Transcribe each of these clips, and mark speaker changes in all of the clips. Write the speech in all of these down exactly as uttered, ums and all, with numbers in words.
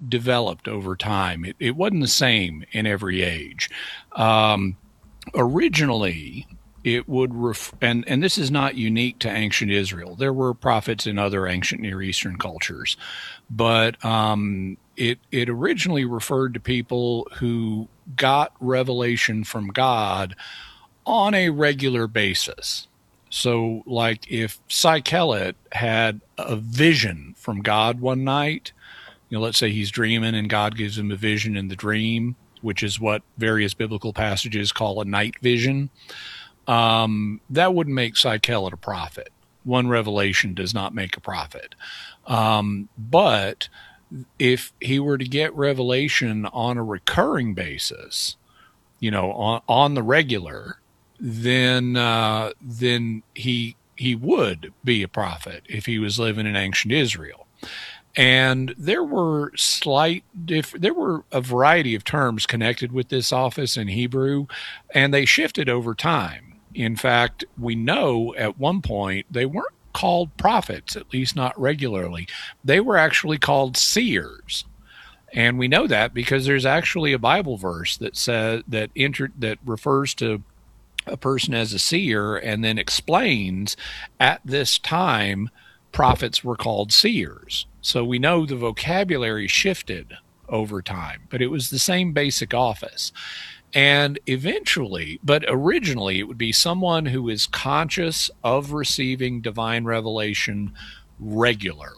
Speaker 1: developed over time. It, it wasn't the same in every age. Um, Originally, it would ref- and and this is not unique to ancient Israel. There were prophets in other ancient Near Eastern cultures, but um, it it originally referred to people who got revelation from God on a regular basis. So, like if Cy Kellett had a vision from God one night, you know, let's say he's dreaming and God gives him a vision in the dream, which is what various biblical passages call a night vision. Um, that wouldn't make Cy Kellett a prophet. One revelation does not make a prophet. Um, but if he were to get revelation on a recurring basis, you know, on, on the regular, then uh, then he he would be a prophet if he was living in ancient Israel. And there were slight diff- there were a variety of terms connected with this office in Hebrew, and they shifted over time. In fact, we know at one point they weren't called prophets, at least not regularly. They were actually called seers. And we know that because there's actually a Bible verse that says that inter- that refers to a person as a seer and then explains at this time prophets were called seers. So we know the vocabulary shifted over time, but it was the same basic office. And eventually, but originally, it would be someone who is conscious of receiving divine revelation regularly.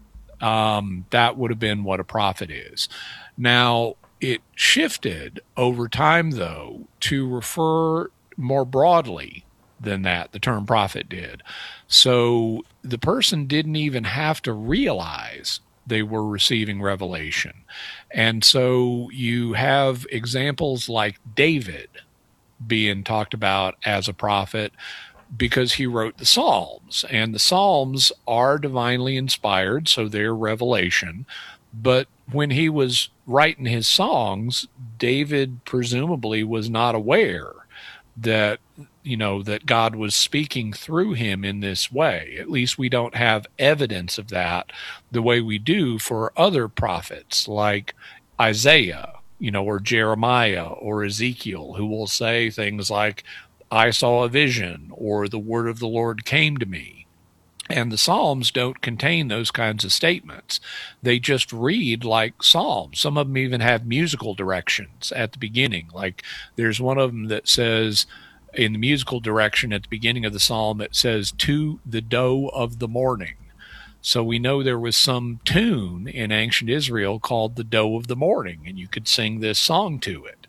Speaker 1: Um, that would have been what a prophet is. Now, it shifted over time, though, to refer more broadly than that, the term prophet did. So the person didn't even have to realize they were receiving revelation. And so you have examples like David being talked about as a prophet because he wrote the Psalms, and the Psalms are divinely inspired, so they're revelation. But when he was writing his songs, David presumably was not aware that, you know, that God was speaking through him in this way. At least we don't have evidence of that the way we do for other prophets like Isaiah, you know, or Jeremiah or Ezekiel, who will say things like, I saw a vision, or the word of the Lord came to me. And the Psalms don't contain those kinds of statements. They just read like Psalms. Some of them even have musical directions at the beginning. Like there's one of them that says, in the musical direction at the beginning of the Psalm, it says, to the doe of the morning. So we know there was some tune in ancient Israel called the doe of the morning, and you could sing this song to it.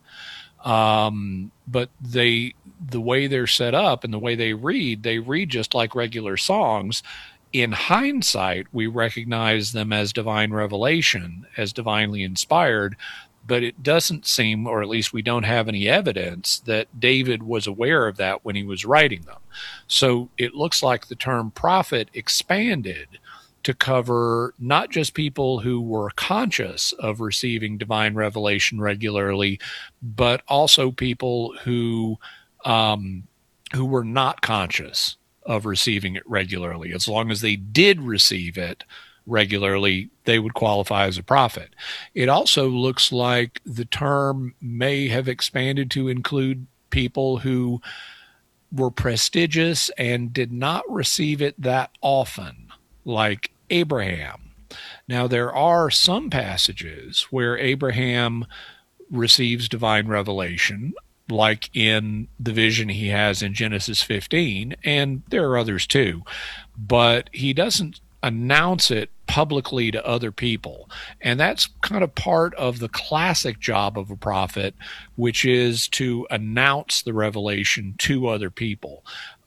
Speaker 1: Um, but they, the way they're set up and the way they read, they read just like regular songs. In hindsight, we recognize them as divine revelation, as divinely inspired, but it doesn't seem, or at least we don't have any evidence, that David was aware of that when he was writing them. So it looks like the term prophet expanded to cover not just people who were conscious of receiving divine revelation regularly, but also people who um, who were not conscious of receiving it regularly. As long as they did receive it regularly, they would qualify as a prophet. It also looks like the term may have expanded to include people who were prestigious and did not receive it that often, like Abraham. Now, there are some passages where Abraham receives divine revelation, like in the vision he has in Genesis fifteen, and there are others too, but he doesn't announce it publicly to other people. And that's kind of part of the classic job of a prophet, which is to announce the revelation to other people.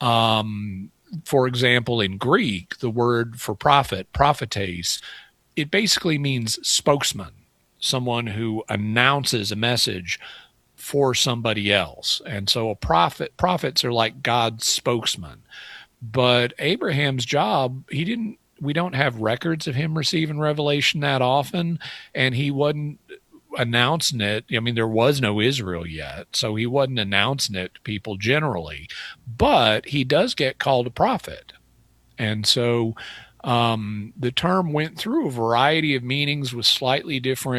Speaker 1: Um, for example, in Greek, the word for prophet, prophetes, it basically means spokesman, someone who announces a message for somebody else. And so a prophet, prophets are like God's spokesman. But Abraham's job, he didn't, we don't have records of him receiving revelation that often, and he wasn't announcing it. I mean, there was no Israel yet, so he wasn't announcing it to people generally, but he does get called a prophet. And so um, the term went through a variety of meanings with slightly different